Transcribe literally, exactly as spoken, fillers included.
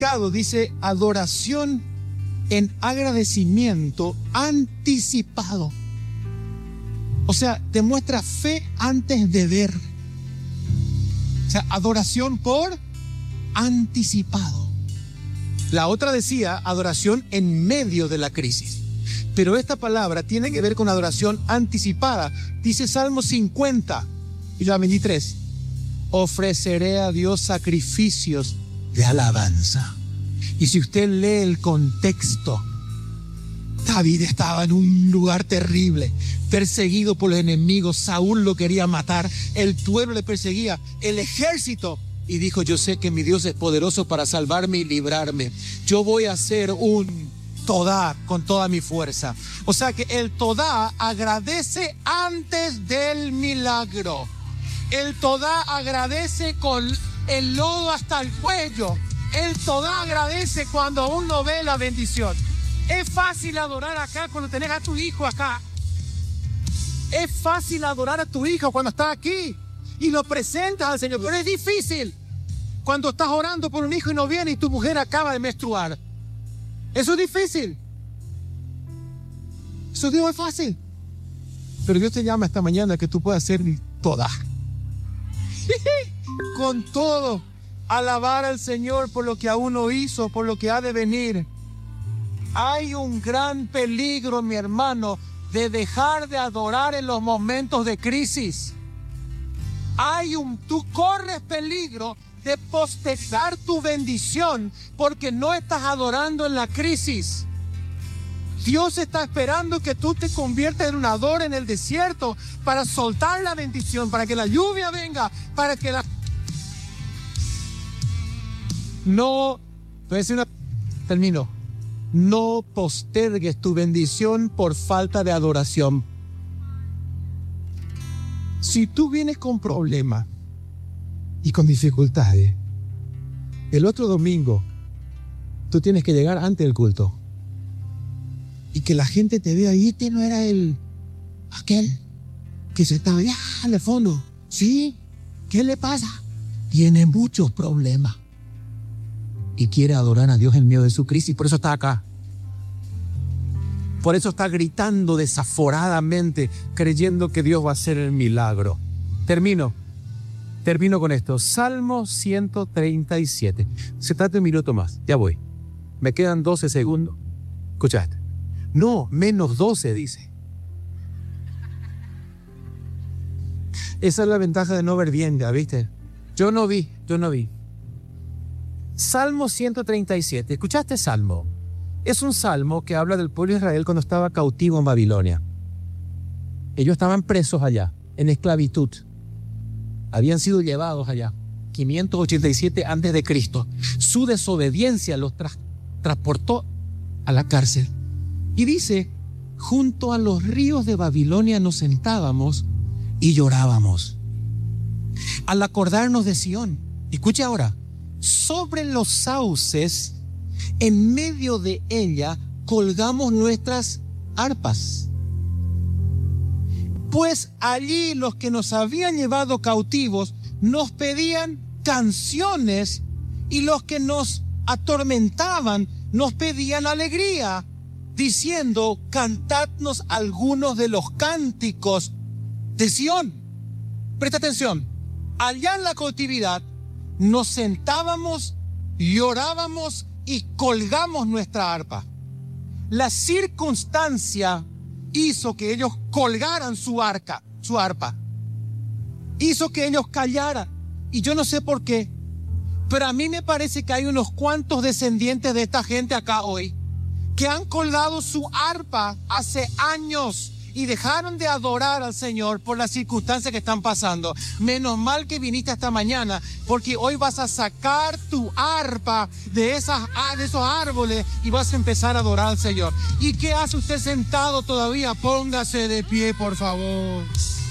significado dice adoración en agradecimiento anticipado. O sea, demuestra fe antes de ver. O sea, adoración por anticipado. La otra decía adoración en medio de la crisis. Pero esta palabra tiene que ver con adoración anticipada. Dice Salmo cincuenta y la veintitrés. Ofreceré a Dios sacrificios de alabanza. Y si usted lee el contexto, David estaba en un lugar terrible, perseguido por los enemigos. Saúl lo quería matar, el pueblo le perseguía, el ejército. Y dijo, yo sé que mi Dios es poderoso para salvarme y librarme. Yo voy a hacer un todá con toda mi fuerza. O sea que el todá agradece antes del milagro. El todá agradece con el lodo hasta el cuello. El todá agradece cuando aún no ve la bendición. Es fácil adorar acá cuando tenés a tu hijo acá. Es fácil adorar a tu hijo cuando está aquí y lo presentas al Señor. Pero es difícil cuando estás orando por un hijo y no viene y tu mujer acaba de menstruar. Eso es difícil. Eso Dios es fácil. Pero Dios te llama esta mañana que tú puedas hacer toda. Con todo, alabar al Señor por lo que aún no hizo, por lo que ha de venir. Hay un gran peligro, mi hermano, de dejar de adorar en los momentos de crisis. Hay un, tú corres peligro de postergar tu bendición porque no estás adorando en la crisis. Dios está esperando que tú te conviertas en un adorador en el desierto para soltar la bendición, para que la lluvia venga, para que la... No, voy a decir una... Termino. No postergues tu bendición por falta de adoración. Si tú vienes con problemas y con dificultades, el otro domingo tú tienes que llegar antes del culto y que la gente te vea y este no era el aquel que se estaba allá en el fondo. ¿Sí? ¿Qué le pasa? Tiene muchos problemas y quiere adorar a Dios en medio de su crisis. Por eso está acá. Por eso está gritando desaforadamente, creyendo que Dios va a hacer el milagro. Termino. Termino con esto. Salmo ciento treinta y siete. Se trata de un minuto más. Ya voy. Me quedan doce segundos. Escuchaste. No, menos doce, dice. Esa es la ventaja de no ver bien, ¿ya viste? Yo no vi, yo no vi. Salmo ciento treinta y siete. ¿Escuchaste Salmo? Es un salmo que habla del pueblo de Israel cuando estaba cautivo en Babilonia. Ellos estaban presos allá, en esclavitud. Habían sido llevados allá, quinientos ochenta y siete antes de Cristo. Su desobediencia los tra- transportó a la cárcel. Y dice, junto a los ríos de Babilonia nos sentábamos y llorábamos. Al acordarnos de Sión, escuche ahora, sobre los sauces, en medio de ella, colgamos nuestras arpas. Pues allí los que nos habían llevado cautivos nos pedían canciones y los que nos atormentaban nos pedían alegría, diciendo, cantadnos algunos de los cánticos de Sión. Presta atención, allá en la cautividad nos sentábamos, llorábamos y colgamos nuestra arpa. La circunstancia hizo que ellos colgaran su arca, su arpa. Hizo que ellos callaran. Y yo no sé por qué, pero a mí me parece que hay unos cuantos descendientes de esta gente acá hoy que han colgado su arpa hace años y dejaron de adorar al Señor por las circunstancias que están pasando. Menos mal que viniste esta mañana, porque hoy vas a sacar tu arpa de, esas, de esos árboles y vas a empezar a adorar al Señor. ¿Y qué hace usted sentado todavía? Póngase de pie, por favor.